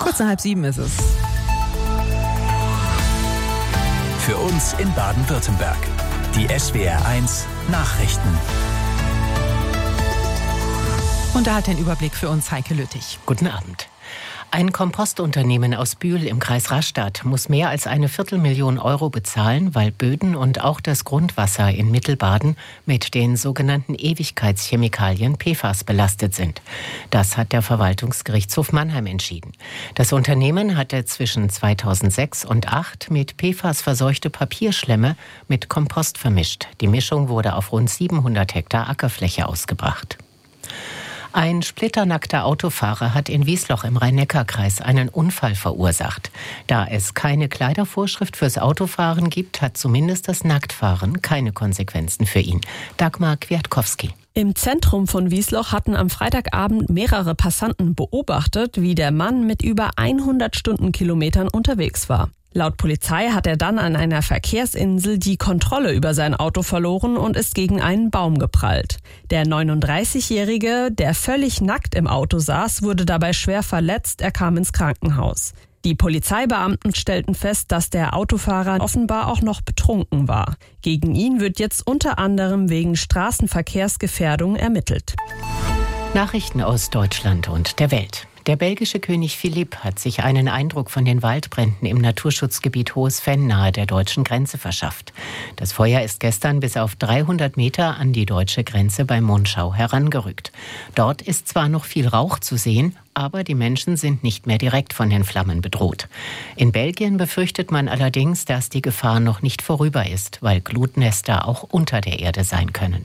Kurz nach 6:30 ist es. Für uns in Baden-Württemberg. Die SWR1 Nachrichten. Und da hat den Überblick für uns Heike Lüttich. Guten Abend. Ein Kompostunternehmen aus Bühl im Kreis Rastatt muss mehr als 250.000 Euro bezahlen, weil Böden und auch das Grundwasser in Mittelbaden mit den sogenannten Ewigkeitschemikalien PFAS belastet sind. Das hat der Verwaltungsgerichtshof Mannheim entschieden. Das Unternehmen hatte zwischen 2006 und 2008 mit PFAS verseuchte Papierschlemme mit Kompost vermischt. Die Mischung wurde auf rund 700 Hektar Ackerfläche ausgebracht. Ein splitternackter Autofahrer hat in Wiesloch im Rhein-Neckar-Kreis einen Unfall verursacht. Da es keine Kleidervorschrift fürs Autofahren gibt, hat zumindest das Nacktfahren keine Konsequenzen für ihn. Dagmar Kwiatkowski. Im Zentrum von Wiesloch hatten am Freitagabend mehrere Passanten beobachtet, wie der Mann mit über 100 Stundenkilometern unterwegs war. Laut Polizei hat er dann an einer Verkehrsinsel die Kontrolle über sein Auto verloren und ist gegen einen Baum geprallt. Der 39-Jährige, der völlig nackt im Auto saß, wurde dabei schwer verletzt, er kam ins Krankenhaus. Die Polizeibeamten stellten fest, dass der Autofahrer offenbar auch noch betrunken war. Gegen ihn wird jetzt unter anderem wegen Straßenverkehrsgefährdung ermittelt. Nachrichten aus Deutschland und der Welt. Der belgische König Philipp hat sich einen Eindruck von den Waldbränden im Naturschutzgebiet Hohes Venn nahe der deutschen Grenze verschafft. Das Feuer ist gestern bis auf 300 Meter an die deutsche Grenze bei Monschau herangerückt. Dort ist zwar noch viel Rauch zu sehen, aber die Menschen sind nicht mehr direkt von den Flammen bedroht. In Belgien befürchtet man allerdings, dass die Gefahr noch nicht vorüber ist, weil Glutnester auch unter der Erde sein können.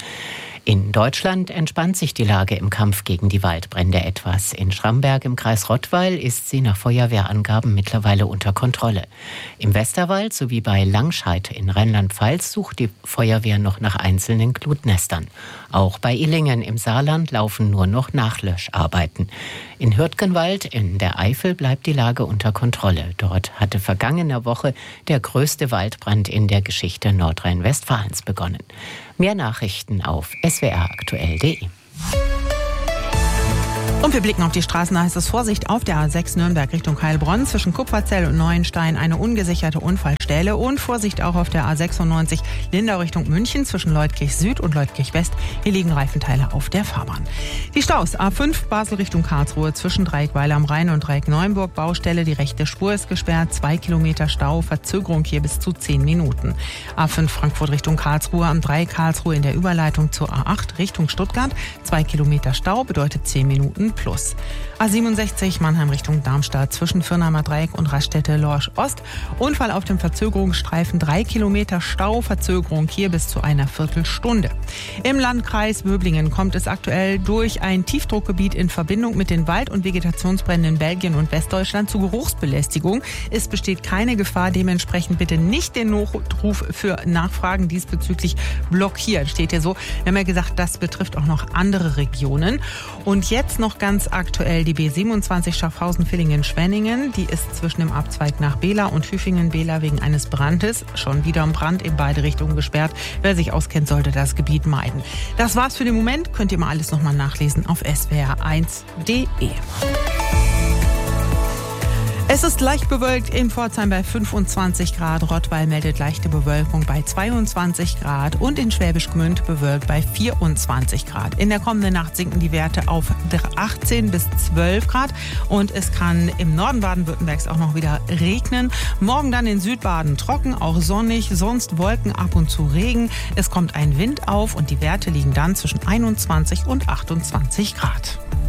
In Deutschland entspannt sich die Lage im Kampf gegen die Waldbrände etwas. In Schramberg im Kreis Rottweil ist sie nach Feuerwehrangaben mittlerweile unter Kontrolle. Im Westerwald sowie bei Langscheid in Rheinland-Pfalz sucht die Feuerwehr noch nach einzelnen Glutnestern. Auch bei Illingen im Saarland laufen nur noch Nachlöscharbeiten. In Hürtgenwald in der Eifel bleibt die Lage unter Kontrolle. Dort hatte vergangene Woche der größte Waldbrand in der Geschichte Nordrhein-Westfalens begonnen. Mehr Nachrichten auf swraktuell.de. Und wir blicken auf die Straßen, da heißt es Vorsicht auf der A6 Nürnberg Richtung Heilbronn. Zwischen Kupferzell und Neuenstein eine ungesicherte Unfallstelle. Und Vorsicht auch auf der A96 Lindau Richtung München zwischen Leutkirch Süd und Leutkirch West. Hier liegen Reifenteile auf der Fahrbahn. Die Staus A5 Basel Richtung Karlsruhe zwischen Dreieckweiler am Rhein und Dreieck-Neuenburg. Baustelle, die rechte Spur ist gesperrt. 2 Kilometer Stau, Verzögerung hier bis zu 10 Minuten. A5 Frankfurt Richtung Karlsruhe am Dreieck Karlsruhe in der Überleitung zur A8 Richtung Stuttgart. 2 Kilometer Stau bedeutet 10 Minuten plus. A67 Mannheim Richtung Darmstadt zwischen Firnheimer Dreieck und Raststätte Lorsch Ost. Unfall auf dem Verzögerungsstreifen, 3 Kilometer Stau, Verzögerung hier bis zu einer Viertelstunde. Im Landkreis Böblingen kommt es aktuell durch ein Tiefdruckgebiet in Verbindung mit den Wald- und Vegetationsbränden in Belgien und Westdeutschland zu Geruchsbelästigung. Es besteht keine Gefahr, dementsprechend bitte nicht den Notruf für Nachfragen diesbezüglich blockieren. Steht hier so. Wir haben ja gesagt, das betrifft auch noch andere Regionen. Und jetzt noch ganz aktuell die B27 Schaffhausen-Villingen-Schwenningen. Die ist zwischen dem Abzweig nach Bela und Hüfingen-Bela wegen eines Brandes schon wieder im Brand in beide Richtungen gesperrt. Wer sich auskennt, sollte das Gebiet meiden. Das war's für den Moment. Könnt ihr mal alles nochmal nachlesen auf swr1.de. Es ist leicht bewölkt in Pforzheim bei 25 Grad. Rottweil meldet leichte Bewölkung bei 22 Grad und in Schwäbisch Gmünd bewölkt bei 24 Grad. In der kommenden Nacht sinken die Werte auf 18 bis 12 Grad und es kann im Norden Baden-Württembergs auch noch wieder regnen. Morgen dann in Südbaden trocken, auch sonnig, sonst Wolken, ab und zu Regen. Es kommt ein Wind auf und die Werte liegen dann zwischen 21 und 28 Grad.